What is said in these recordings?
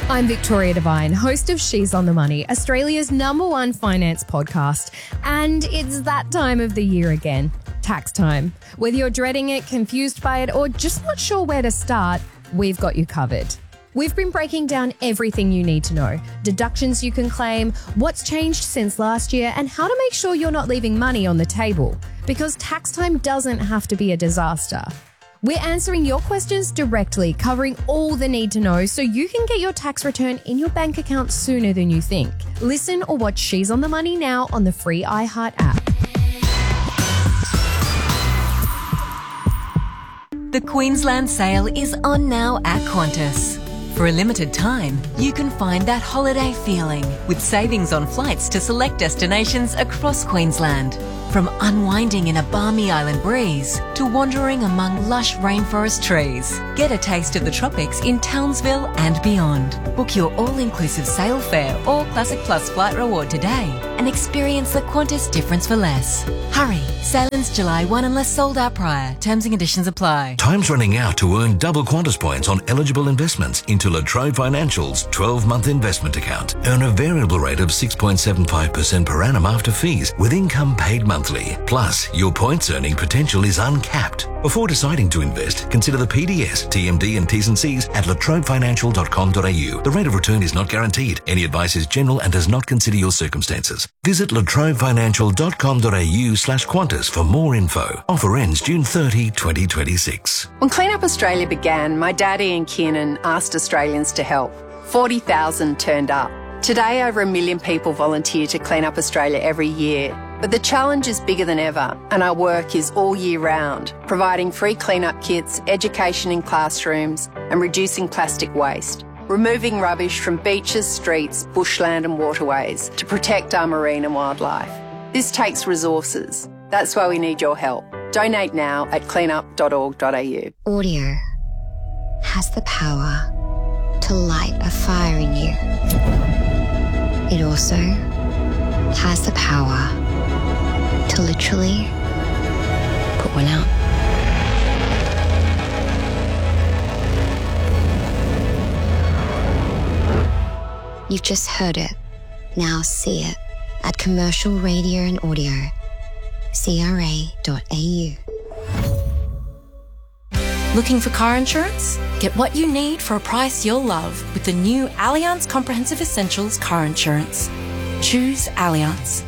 I'm Victoria Devine, host of She's on the Money, Australia's #1 finance podcast. And it's that time of the year again, tax time. Whether you're dreading it, confused by it, or just not sure where to start, we've got you covered. We've been breaking down everything you need to know, deductions you can claim, what's changed since last year, and how to make sure you're not leaving money on the table. Because tax time doesn't have to be a disaster. We're answering your questions directly, covering all the need to know so you can get your tax return in your bank account sooner than you think. Listen or watch She's on the Money now on the free iHeart app. The Queensland sale is on now at Qantas. For a limited time, you can find that holiday feeling with savings on flights to select destinations across Queensland. From unwinding in a balmy island breeze to wandering among lush rainforest trees. Get a taste of the tropics in Townsville and beyond. Book your all-inclusive sail fare or Classic Plus flight reward today and experience the Qantas difference for less. Hurry, sailings July 1 unless sold out prior. Terms and conditions apply. Time's running out to earn double Qantas points on eligible investments into La Trobe Financial's 12-month investment account. Earn a variable rate of 6.75% per annum after fees with income paid monthly. Plus, your points earning potential is uncapped. Before deciding to invest, consider the PDS, TMD and T's and C's at latrobefinancial.com.au. The rate of return is not guaranteed. Any advice is general and does not consider your circumstances. Visit latrobefinancial.com.au/Qantas for more info. Offer ends June 30, 2026. When Clean Up Australia began, my dad Ian Kiernan asked Australians to help. 40,000 turned up. Today, over 1 million people volunteer to clean up Australia every year. But the challenge is bigger than ever, and our work is all year round, providing free clean-up kits, education in classrooms, and reducing plastic waste, removing rubbish from beaches, streets, bushland and waterways to protect our marine and wildlife. This takes resources. That's why we need your help. Donate now at cleanup.org.au. Audio has the power to light a fire in you. It also has the power to literally put one out. You've just heard it. Now see it at Commercial Radio and Audio, CRA.au. Looking for car insurance? Get what you need for a price you'll love with the new Allianz Comprehensive Essentials car insurance. Choose Allianz.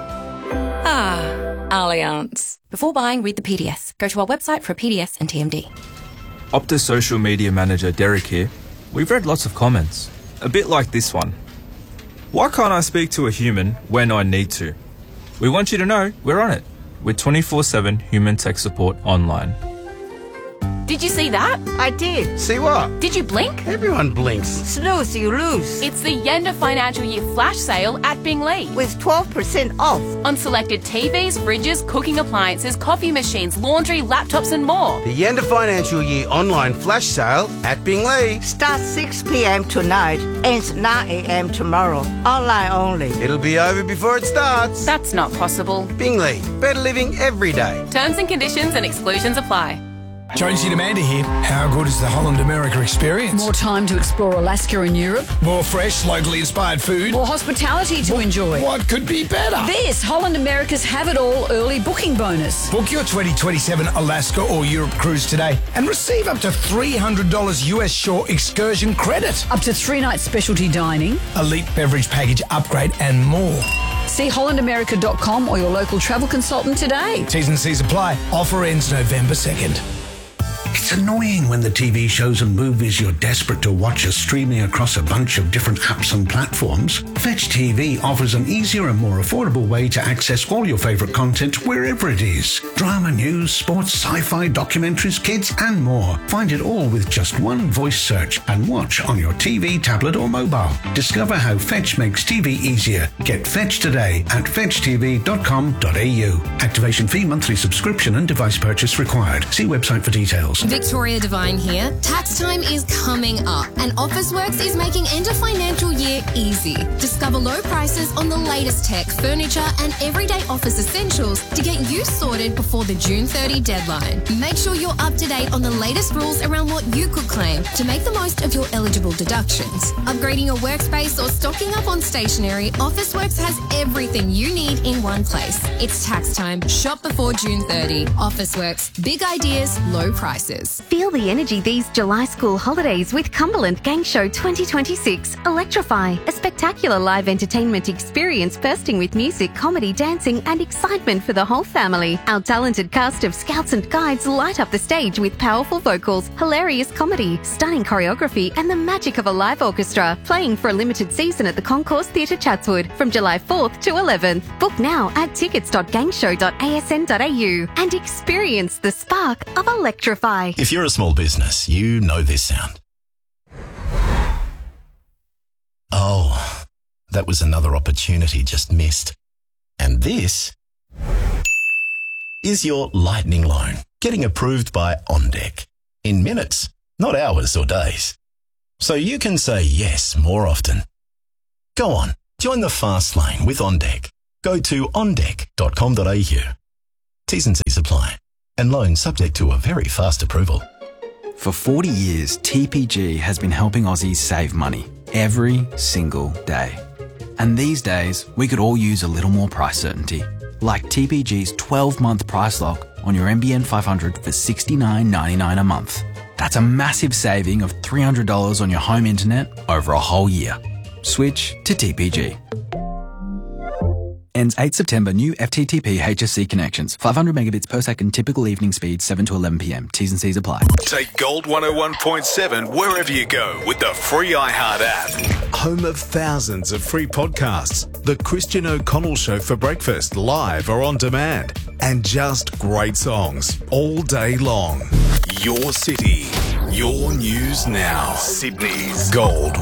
Allianz. Before buying, read the PDS. Go to our website for a PDS and TMD. Optus social media manager Derek here. We've read lots of comments, a bit like this one. Why can't I speak to a human when I need to? We want you to know we're on it with 24/7 human tech support online. Did you see that? I did. See what? Did you blink? Everyone blinks. Snooze, you lose. It's the Yenda Financial Year Flash Sale at Bingley. With 12% off. On selected TVs, fridges, cooking appliances, coffee machines, laundry, laptops and more. The Yenda Financial Year online flash sale at Bingley. Starts 6 p.m. tonight, ends 9 a.m. tomorrow. Online only. It'll be over before it starts. That's not possible. Bingley, better living every day. Terms and conditions and exclusions apply. Jonesy and Amanda here. How good is the Holland America experience? More time to explore Alaska and Europe. More fresh, locally inspired food. More hospitality to enjoy. What could be better? This Holland America's Have It All early booking bonus. Book your 2027 Alaska or Europe cruise today and receive up to $300 US shore excursion credit. Up to 3-night specialty dining. Elite beverage package upgrade and more. See hollandamerica.com or your local travel consultant today. T's and C's apply. Offer ends November 2nd. It's annoying when the TV shows and movies you're desperate to watch are streaming across a bunch of different apps and platforms. Fetch TV offers an easier and more affordable way to access all your favourite content wherever it is. Drama, news, sports, sci-fi, documentaries, kids and more. Find it all with just one voice search and watch on your TV, tablet or mobile. Discover how Fetch makes TV easier. Get Fetch today at fetchtv.com.au. Activation fee, monthly subscription and device purchase required. See website for details. Victoria Devine here. Tax time is coming up and Officeworks is making end of financial year easy. Discover low prices on the latest tech, furniture and everyday office essentials to get you sorted before the June 30 deadline. Make sure you're up to date on the latest rules around what you could claim to make the most of your eligible deductions. Upgrading your workspace or stocking up on stationery, Officeworks has everything you need in one place. It's tax time. Shop before June 30. Officeworks. Big ideas, low prices. Feel the energy these July school holidays with Cumberland Gang Show 2026. Electrify, a spectacular live entertainment experience bursting with music, comedy, dancing and excitement for the whole family. Our talented cast of scouts and guides light up the stage with powerful vocals, hilarious comedy, stunning choreography and the magic of a live orchestra, playing for a limited season at the Concourse Theatre Chatswood from July 4th to 11th. Book now at tickets.gangshow.asn.au and experience the spark of Electrify. If you're a small business, you know this sound. Oh, that was another opportunity just missed. And this is your lightning loan getting approved by OnDeck in minutes, not hours or days. So you can say yes more often. Go on, join the fast lane with OnDeck. Go to ondeck.com.au. T's and C's apply. And loan subject to a very fast approval. For 40 years, TPG has been helping Aussies save money every single day. And these days, we could all use a little more price certainty. Like TPG's 12-month price lock on your NBN 500 for $69.99 a month. That's a massive saving of $300 on your home internet over a whole year. Switch to TPG. Ends 8 September. New FTTP HSC connections. 500 megabits per second. Typical evening speed 7 to 11 p.m. T's and C's apply. Take Gold 101.7 wherever you go with the free iHeart app. Home of thousands of free podcasts. The Christian O'Connell Show for breakfast, live or on demand. And just great songs all day long. Your city. Your news now. Sydney's Gold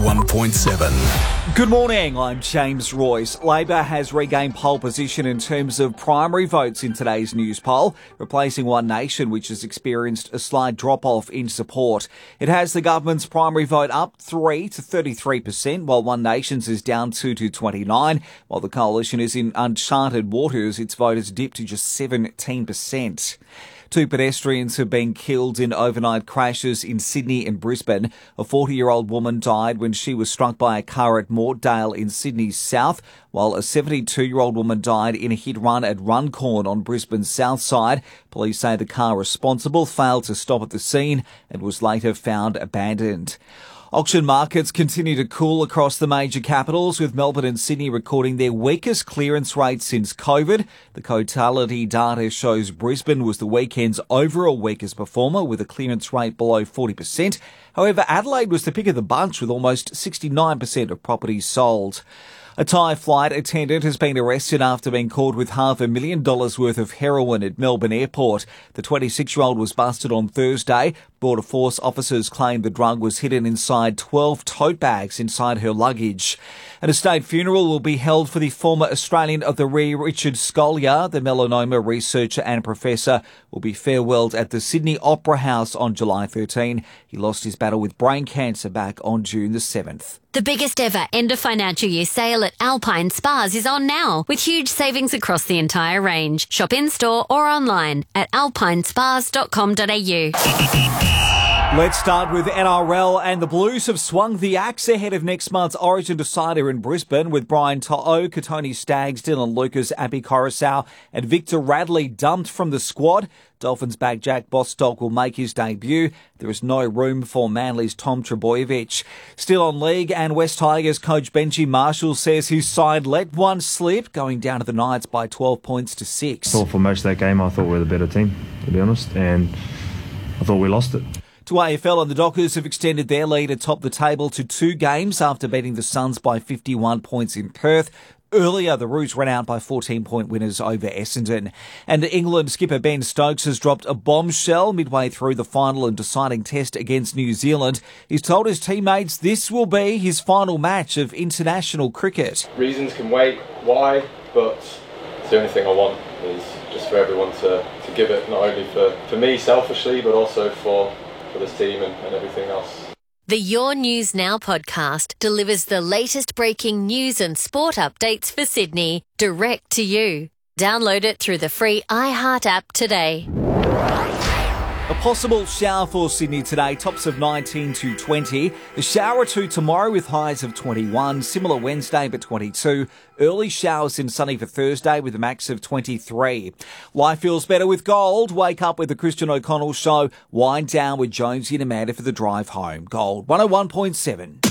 101.7. Good morning, I'm James Royce. Labor has regained pole position in terms of primary votes in today's news poll, replacing One Nation, which has experienced a slight drop-off in support. It has the government's primary vote up 3 to 33%, while One Nation's is down 2 to 29%. While the coalition is in uncharted waters, its vote has dipped to just 17%. 2 pedestrians have been killed in overnight crashes in Sydney and Brisbane. A 40-year-old woman died when she was struck by a car at Mortdale in Sydney's south, while a 72-year-old woman died in a hit-run at Runcorn on Brisbane's south side. Police say the car responsible failed to stop at the scene and was later found abandoned. Auction markets continue to cool across the major capitals, with Melbourne and Sydney recording their weakest clearance rates since COVID. The Cotality data shows Brisbane was the weekend's overall weakest performer, with a clearance rate below 40%. However, Adelaide was the pick of the bunch, with almost 69% of properties sold. A Thai flight attendant has been arrested after being caught with $500,000 worth of heroin at Melbourne Airport. The 26-year-old was busted on Thursday. Border Force officers claimed the drug was hidden inside 12 tote bags inside her luggage. And a state funeral will be held for the former Australian of the Rare, Richard Scolyer. The melanoma researcher and professor will be farewelled at the Sydney Opera House on July 13. He lost his battle with brain cancer back on June the 7th. The biggest ever end of financial year sale at Alpine Spas is on now, with huge savings across the entire range. Shop in-store or online at alpinespas.com.au. Let's start with NRL, and the Blues have swung the axe ahead of next month's Origin decider in Brisbane, with Brian To'o, Katoni Staggs, Dylan Lucas, Abby Coruscant and Victor Radley dumped from the squad. Dolphins back Jack Bostock will make his debut. There is no room for Manly's Tom Trbojevic. Still on league, and West Tigers coach Benji Marshall says his side let one slip, going down to the Knights by 12 points to 6. I thought for most of that game, I thought we were the better team, to be honest, and I thought we lost it. To AFL, and the Dockers have extended their lead atop the table to 2 games after beating the Suns by 51 points in Perth. Earlier, the Roos ran out by 14-point winners over Essendon. And England skipper Ben Stokes has dropped a bombshell midway through the final and deciding test against New Zealand. He's told his teammates this will be his final match of international cricket. Reasons can wait, why, but it's the only thing I want is just for everyone to give it not only for me selfishly, but also for this team and everything else. The Your News Now podcast delivers the latest breaking news and sport updates for Sydney direct to you. Download it through the free iHeart app today. A possible shower for Sydney today, tops of 19 to 20. A shower or two tomorrow with highs of 21. Similar Wednesday, but 22. Early showers and sunny for Thursday with a max of 23. Life feels better with Gold. Wake up with the Christian O'Connell Show. Wind down with Jonesy and Amanda for the drive home. Gold 101.7.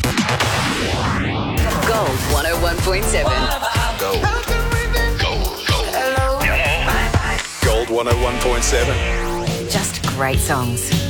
Gold 101.7. Gold. Gold 101.7. Just great songs.